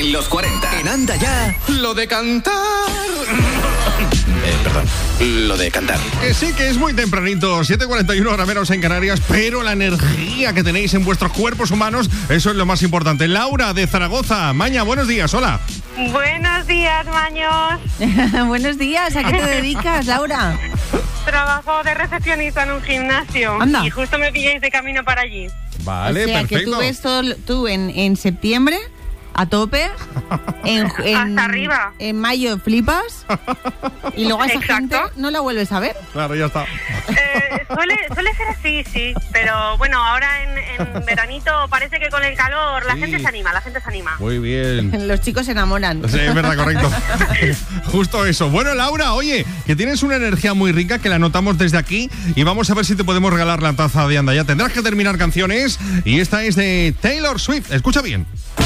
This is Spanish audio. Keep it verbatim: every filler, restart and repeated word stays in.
En los cuarenta, en Anda Ya, lo de cantar. Eh, perdón, lo de cantar. Que sí, que es muy tempranito, siete cuarenta y uno, hora menos en Canarias, pero la energía que tenéis en vuestros cuerpos humanos, eso es lo más importante. Laura, de Zaragoza. Maña, buenos días, hola. Buenos días, Maños. Buenos días, ¿a qué te dedicas, Laura? Trabajo de recepcionista en un gimnasio. Anda. Y justo me pilláis de camino para allí. Vale, o sea, perfecto. que tú ves todo, tú en, en septiembre, a tope, en, en, Hasta arriba. En mayo flipas, y luego a esa Exacto. gente no la vuelves a ver. Claro, ya está. Eh, suele, suele ser así, sí. Pero bueno, ahora en, en veranito parece que con el calor la Sí. gente se anima, la gente se anima. Muy bien. Los chicos se enamoran. Sí, es verdad, correcto. Justo eso. Bueno, Laura, oye, que tienes una energía muy rica que la notamos desde aquí y vamos a ver si te podemos regalar la taza de Anda Ya. Tendrás que terminar canciones y esta es de Taylor Swift. Escucha bien.